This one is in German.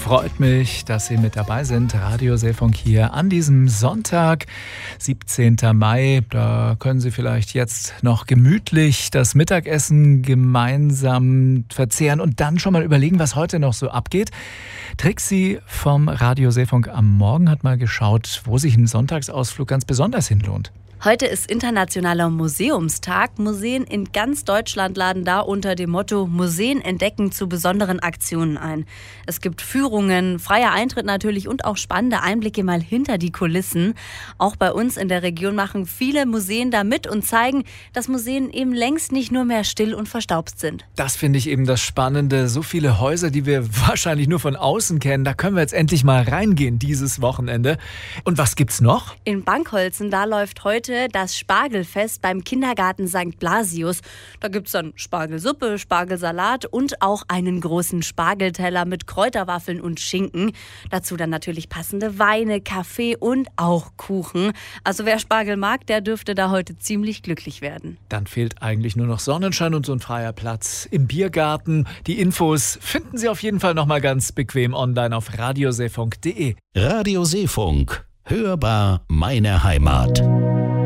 Freut mich, dass Sie mit dabei sind. Radio Seefunk hier an diesem Sonntag, 17. Mai. Da können Sie vielleicht jetzt noch gemütlich das Mittagessen gemeinsam verzehren und dann schon mal überlegen, was heute noch so abgeht. Trixie vom Radio Seefunk am Morgen hat mal geschaut, wo sich ein Sonntagsausflug ganz besonders hinlohnt. Heute ist Internationaler Museumstag. Museen in ganz Deutschland laden da unter dem Motto Museen entdecken zu besonderen Aktionen ein. Es gibt Führungen, freier Eintritt natürlich und auch spannende Einblicke mal hinter die Kulissen. Auch bei uns in der Region machen viele Museen da mit und zeigen, dass Museen eben längst nicht nur mehr still und verstaubt sind. Das finde ich eben das Spannende. So viele Häuser, die wir wahrscheinlich nur von außen kennen, da können wir jetzt endlich mal reingehen dieses Wochenende. Und was gibt's noch? In Bankholzen, da läuft heute das Spargelfest beim Kindergarten St. Blasius. Da gibt's dann Spargelsuppe, Spargelsalat und auch einen großen Spargelteller mit Kräuterwaffeln und Schinken. Dazu dann natürlich passende Weine, Kaffee und auch Kuchen. Also wer Spargel mag, der dürfte da heute ziemlich glücklich werden. Dann fehlt eigentlich nur noch Sonnenschein und so ein freier Platz im Biergarten. Die Infos finden Sie auf jeden Fall noch mal ganz bequem online auf radioseefunk.de. Radio Seefunk. Hörbar meine Heimat.